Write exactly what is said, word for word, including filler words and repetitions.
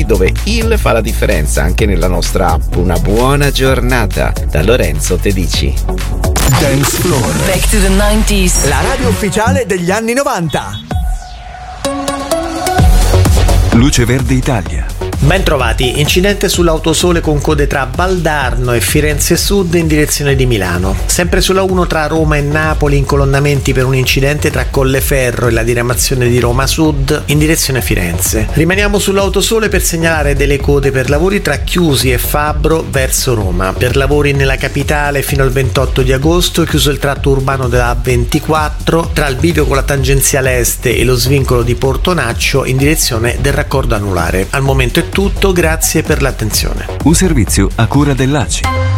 dove il fa la differenza anche nella nostra app. Una buona giornata da Lorenzo Tedici. Dance Floor. Back to the nineties. La radio ufficiale degli anni novanta. Luce Verde Italia. Ben trovati, incidente sull'autosole con code tra Valdarno e Firenze Sud in direzione di Milano. Sempre sulla uno tra Roma e Napoli, incolonnamenti per un incidente tra Colleferro e la diramazione di Roma Sud in direzione Firenze. Rimaniamo sull'autosole per segnalare delle code per lavori tra Chiusi e Fabbro verso Roma. Per lavori nella capitale fino al ventotto di agosto è chiuso il tratto urbano della A ventiquattro tra il bivio con la tangenziale est e lo svincolo di Portonaccio in direzione del raccordo anulare. Al momento è tutto, grazie per l'attenzione. Un servizio a cura dell'A C I.